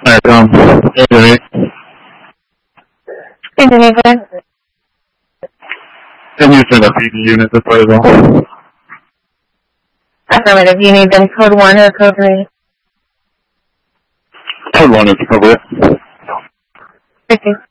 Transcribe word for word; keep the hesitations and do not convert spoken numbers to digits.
Alright, um, Anthony. Anthony, again. Can you send a P D unit to Playsville? Affirmative. You need them code one or code three? Code one is appropriate. Thank you.